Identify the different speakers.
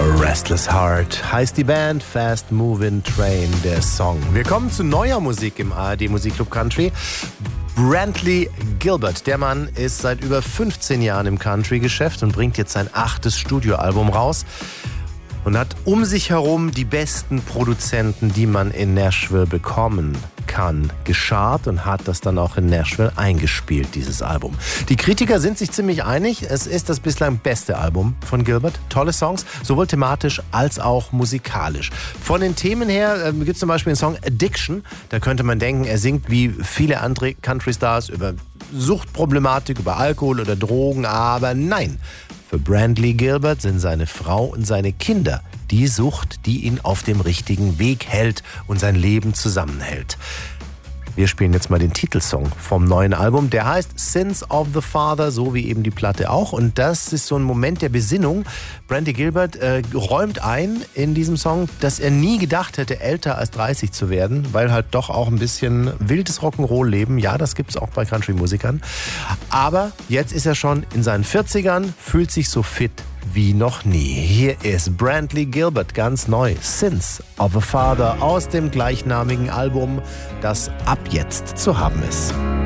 Speaker 1: Restless Heart heißt die Band, Fast Moving Train der Song. Wir kommen zu neuer Musik im ARD Musikclub Country. Brantley Gilbert, der Mann ist seit über 15 Jahren im Country-Geschäft und bringt jetzt sein 8. Studioalbum raus und hat um sich herum die besten Produzenten, die man in Nashville bekommen kann, geschart und hat das dann auch in Nashville eingespielt, dieses Album. Die Kritiker sind sich ziemlich einig, es ist das bislang beste Album von Gilbert. Tolle Songs, sowohl thematisch als auch musikalisch. Von den Themen her gibt es zum Beispiel den Song Addiction. Da könnte man denken, er singt wie viele andere Country-Stars über Suchtproblematik, über Alkohol oder Drogen, aber nein. Für Brantley Gilbert sind seine Frau und seine Kinder die Sucht, die ihn auf dem richtigen Weg hält und sein Leben zusammenhält. Wir spielen jetzt mal den Titelsong vom neuen Album. Der heißt Sins of the Father, so wie eben die Platte auch. Und das ist so ein Moment der Besinnung. Brantley Gilbert räumt ein in diesem Song, dass er nie gedacht hätte, älter als 30 zu werden, weil halt doch auch ein bisschen wildes Rock'n'Roll-Leben. Ja, das gibt's auch bei Country-Musikern. Aber jetzt ist er schon in seinen 40ern, fühlt sich so fit wie noch nie. Hier ist Brantley Gilbert, ganz neu, Sins of a Father aus dem gleichnamigen Album, das ab jetzt zu haben ist.